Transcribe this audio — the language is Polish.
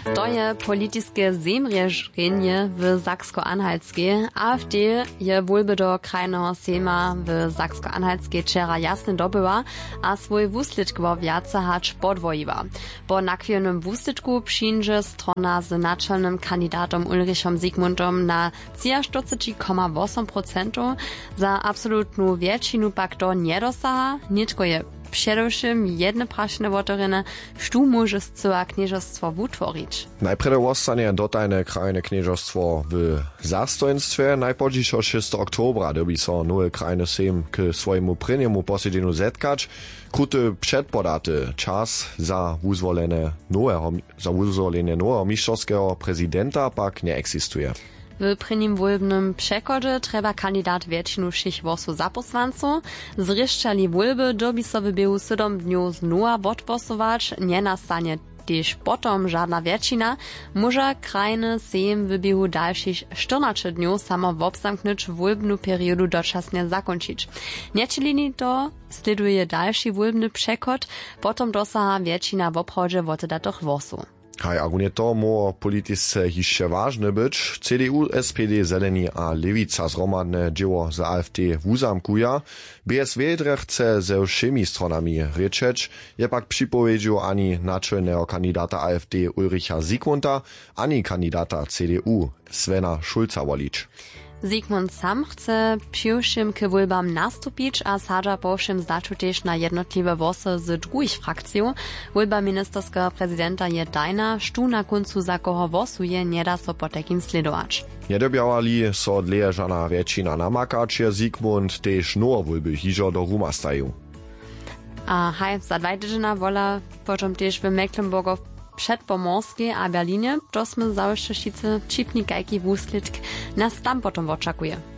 To je politiskie zemrieżenie w Saksko-Anhaltskiej. AfD je wólby do krajnego sejma w Saksko-Anhaltskiej wczera jasne dobyła, a swój wuslitk wo wjace hacz podwoiła. Po nakwionym wuslitku przyjdzie strona z naczelnym kandydatom Ulrichom Zygmuntom na 40,8%. Za absolutną większość pak to nie dosaha, nitko je především jednoprašne wotorine, štú môže zcela kniežostwo utworić. Najprede ostanie dotajne krajne kniežostwo w zastojnstwie. Najpodźniejszo 6 oktobra dobi so nowe krajne sejm k swojemu prynjemu posiedzeniu zetkać. Kruty przedpodaty czas za wuzwolenie nowego mistrzowskiego prezydenta pak nie eksistuje. W prynnym wólbnym przekodzie trzeba kandydat większą všich wosu zaposłanców. Zryszczali wólby dobi so w biegu 7 dniów znowa odgłosować. Nie nastanie też potom żadna więksina. Może krajny sejm w biegu dalszych 14 dniów samo obsamknąć wólbną periodu doczasnie zakończyć. Nieczylini to sleduje dalszy wólbny przekod, potom dosaha więksina w obchodzie wotedatych wosu. Haj, a nie to mo polityce jeszcze ważne być. CDU, SPD, Zeleni a Lewica zromadne dzieło za AfD wuzamkuja. BSW chce ze wszymi stronami ryczeć, je pak przypowiedział ani naczelnego kandydata AfD Ulricha Zygmunta, ani kandydata CDU Svena Schulza wolić. Zygmunt sam chce pierwszym k wólbam nastupić, a sadza powszym znaczył też na jednotliwe wosy z drugich frakcji. Wólba ministerskiego prezydenta je tajna, sztu na końcu za koho wosuje, nie da so po takim sledować. Nie dobiałali so dlejeżana więksina namakać, je Zygmunt też nowe wólby hižo do Ruma stają. A haj, za 2 tygodnie wola potom też w Mecklenburgu Przedpomorskiej a Berlinie, to sme za jeszcze šice čipnikajki wuslitk nas tam potom oczakuje.